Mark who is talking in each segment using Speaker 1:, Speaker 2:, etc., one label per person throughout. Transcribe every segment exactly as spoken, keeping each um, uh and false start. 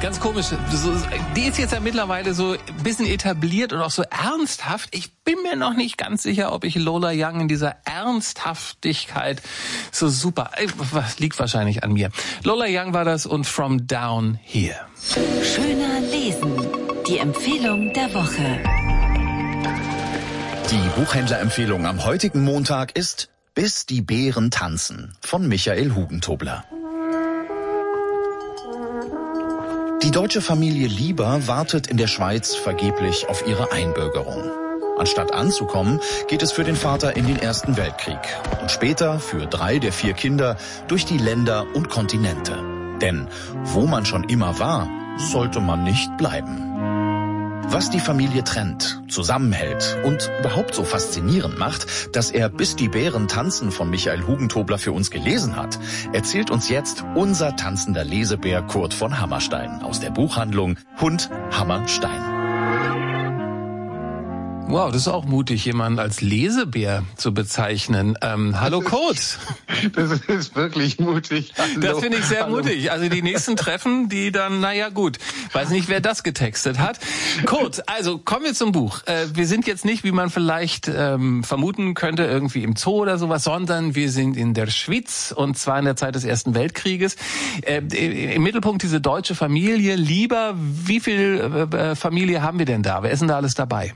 Speaker 1: Ganz komisch. Die ist jetzt ja mittlerweile so ein bisschen etabliert und auch so ernsthaft. Ich bin mir noch nicht ganz sicher, ob ich Lola Young in dieser Ernsthaftigkeit so super... Liegt wahrscheinlich an mir. Lola Young war das und From Down Here.
Speaker 2: Schöner lesen. Die Empfehlung der Woche.
Speaker 3: Die Buchhändlerempfehlung am heutigen Montag ist Bis die Bären tanzen von Michael Hugentobler. Die deutsche Familie Lieber wartet in der Schweiz vergeblich auf ihre Einbürgerung. Anstatt anzukommen, geht es für den Vater in den Ersten Weltkrieg und später für drei der vier Kinder durch die Länder und Kontinente. Denn wo man schon immer war, sollte man nicht bleiben. Was die Familie trennt, zusammenhält und überhaupt so faszinierend macht, dass er Bis die Bären tanzen von Michael Hugentobler für uns gelesen hat, erzählt uns jetzt unser tanzender Lesebär Kurt von Hammerstein aus der Buchhandlung Hund Hammer Stein.
Speaker 1: Wow, das ist auch mutig, jemanden als Lesebär zu bezeichnen. Ähm, hallo Kurt.
Speaker 4: Das ist wirklich mutig. Hallo.
Speaker 1: Das finde ich sehr
Speaker 4: Hallo.
Speaker 1: mutig. Also die nächsten Treffen, die dann, naja gut, weiß nicht, wer das getextet hat. Kurt, also kommen wir zum Buch. Äh, wir sind jetzt nicht, wie man vielleicht ähm, vermuten könnte, irgendwie im Zoo oder sowas, sondern wir sind in der Schweiz und zwar in der Zeit des Ersten Weltkrieges. Äh, Im Mittelpunkt diese deutsche Familie. Lieber, wie viel äh, Familie haben wir denn da? Wer ist denn da alles dabei?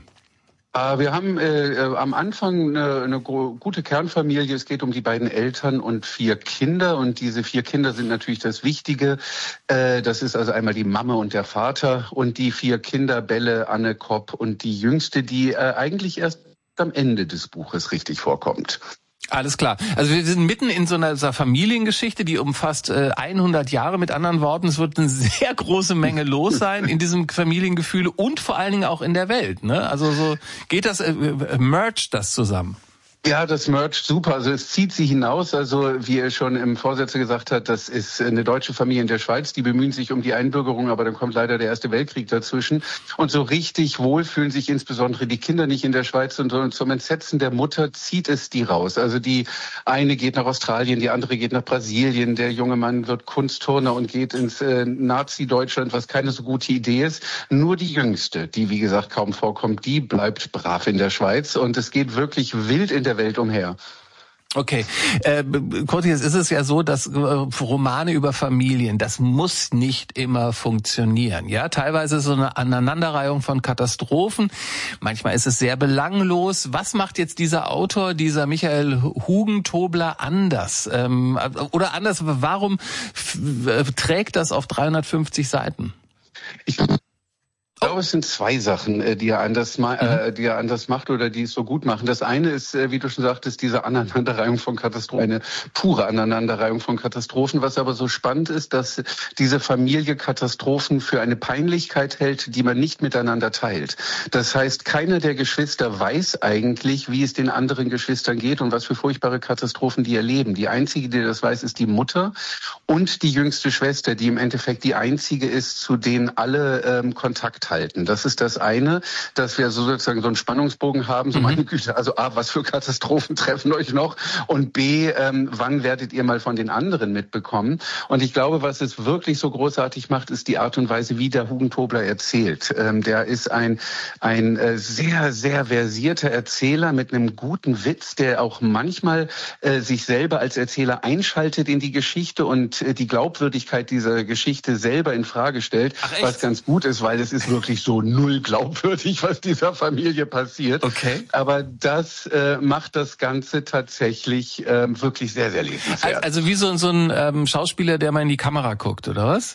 Speaker 4: Wir haben äh, am Anfang eine, eine gute Kernfamilie. Es geht um die beiden Eltern und vier Kinder. Und diese vier Kinder sind natürlich das Wichtige. Äh, das ist also einmal die Mama und der Vater und die vier Kinder, Belle, Anne, Kopp und die Jüngste, die äh, eigentlich erst am Ende des Buches richtig vorkommt.
Speaker 1: Alles klar. Also wir sind mitten in so einer, so einer Familiengeschichte, die umfasst äh, hundert Jahre. Mit anderen Worten, es wird eine sehr große Menge los sein in diesem Familiengefühl und vor allen Dingen auch in der Welt. Ne? Also so geht das, äh, mergt das zusammen.
Speaker 4: Ja, das mergt super. Also es zieht sich hinaus. Also wie er schon im Vorsätze gesagt hat, das ist eine deutsche Familie in der Schweiz. Die bemühen sich um die Einbürgerung, aber dann kommt leider der Erste Weltkrieg dazwischen. Und so richtig wohl fühlen sich insbesondere die Kinder nicht in der Schweiz. Und zum Entsetzen der Mutter zieht es die raus. Also die eine geht nach Australien, die andere geht nach Brasilien. Der junge Mann wird Kunstturner und geht ins äh, Nazi-Deutschland, was keine so gute Idee ist. Nur die Jüngste, die wie gesagt kaum vorkommt, die bleibt brav in der Schweiz. Und es geht wirklich wild in der Welt umher.
Speaker 1: Okay, äh, Kurt, jetzt ist es ja so, dass äh, Romane über Familien, das muss nicht immer funktionieren. Ja, teilweise ist so eine Aneinanderreihung von Katastrophen. Manchmal ist es sehr belanglos. Was macht jetzt dieser Autor, dieser Michael Hugentobler anders? Ähm, oder anders, warum f- trägt das auf dreihundertfünfzig Seiten?
Speaker 4: Ich Ich glaube, es sind zwei Sachen, die er anders, äh, die er anders macht oder die es so gut machen. Das eine ist, wie du schon sagtest, diese Aneinanderreihung von Katastrophen, eine pure Aneinanderreihung von Katastrophen. Was aber so spannend ist, dass diese Familie Katastrophen für eine Peinlichkeit hält, die man nicht miteinander teilt. Das heißt, keiner der Geschwister weiß eigentlich, wie es den anderen Geschwistern geht und was für furchtbare Katastrophen die erleben. Die einzige, die das weiß, ist die Mutter und die jüngste Schwester, die im Endeffekt die einzige ist, zu denen alle ähm, Kontakt halten. Das ist das eine, dass wir so sozusagen so einen Spannungsbogen haben, so mhm. meine Güte, also A, was für Katastrophen treffen euch noch und B, ähm, wann werdet ihr mal von den anderen mitbekommen? Und ich glaube, was es wirklich so großartig macht, ist die Art und Weise, wie der Hugentobler erzählt. Ähm, der ist ein, ein äh, sehr, sehr versierter Erzähler mit einem guten Witz, der auch manchmal äh, sich selber als Erzähler einschaltet in die Geschichte und äh, die Glaubwürdigkeit dieser Geschichte selber in Frage stellt, was ganz gut ist, weil es ist wirklich so null glaubwürdig, was dieser Familie passiert.
Speaker 1: Okay.
Speaker 4: Aber das äh, macht das Ganze tatsächlich ähm, wirklich sehr, sehr lesenswert.
Speaker 1: Also wie so, so ein ähm, Schauspieler, der mal in die Kamera guckt, oder was?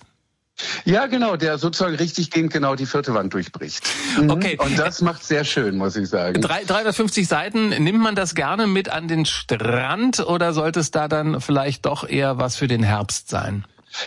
Speaker 4: Ja, genau, der sozusagen richtig gehend genau die vierte Wand durchbricht.
Speaker 1: Okay.
Speaker 4: Und das macht sehr schön, muss ich sagen.
Speaker 1: Drei, dreihundertfünfzig Seiten, nimmt man das gerne mit an den Strand oder sollte es da dann vielleicht doch eher was für den Herbst sein?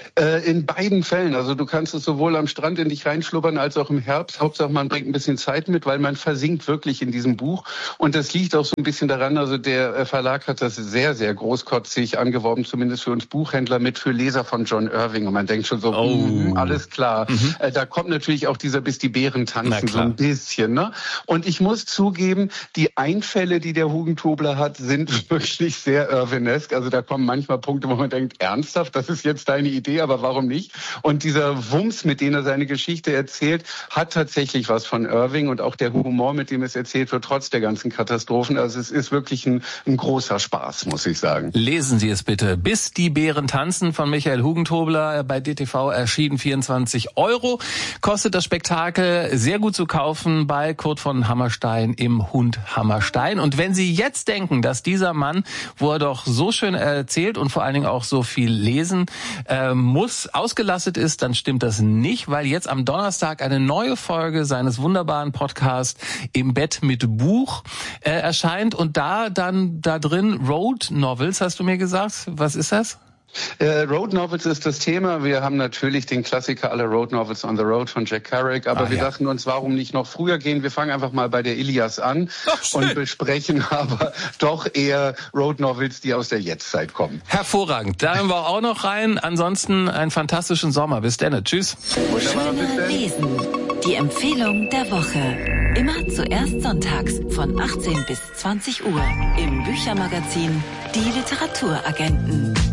Speaker 4: In beiden Fällen. Also du kannst es sowohl am Strand in dich reinschlubbern als auch im Herbst. Hauptsache man bringt ein bisschen Zeit mit, weil man versinkt wirklich in diesem Buch. Und das liegt auch so ein bisschen daran, also der Verlag hat das sehr, sehr großkotzig angeworben, zumindest für uns Buchhändler, mit für Leser von John Irving. Und man denkt schon so, oh. mh, alles klar. Mhm. Da kommt natürlich auch dieser Bis die Bären tanzen so ein bisschen. Ne? Und ich muss zugeben, die Einfälle, die der Hugentobler hat, sind wirklich sehr Irvinesk. Also da kommen manchmal Punkte, wo man denkt, ernsthaft, das ist jetzt deine Idee, aber warum nicht? Und dieser Wumms, mit dem er seine Geschichte erzählt, hat tatsächlich was von Irving und auch der Humor, mit dem es erzählt wird, trotz der ganzen Katastrophen. Also es ist wirklich ein, ein großer Spaß, muss ich sagen.
Speaker 1: Lesen Sie es bitte. Bis die Bären tanzen von Michael Hugentobler, bei D T V erschienen, vierundzwanzig Euro. Kostet das Spektakel, sehr gut zu kaufen bei Kurt von Hammerstein im Hund Hammerstein. Und wenn Sie jetzt denken, dass dieser Mann, wo er doch so schön erzählt und vor allen Dingen auch so viel lesen äh, muss, ausgelastet ist, dann stimmt das nicht, weil jetzt am Donnerstag eine neue Folge seines wunderbaren Podcasts Im Bett mit Buch äh, erscheint und da dann da drin Road Novels, hast du mir gesagt. Was ist das?
Speaker 4: Äh, Road Novels ist das Thema. Wir haben natürlich den Klassiker aller Road Novels on the Road von Jack Kerouac, aber ah, wir ja. dachten uns, warum nicht noch früher gehen? Wir fangen einfach mal bei der Ilias an Ach, und besprechen aber doch eher Road Novels, die aus der Jetztzeit kommen.
Speaker 1: Hervorragend. Da hören wir auch noch rein. Ansonsten einen fantastischen Sommer. Bis dann. Tschüss.
Speaker 2: Schöner Lesen. Die Empfehlung der Woche. Immer zuerst sonntags von achtzehn bis zwanzig Uhr im Büchermagazin Die Literaturagenten.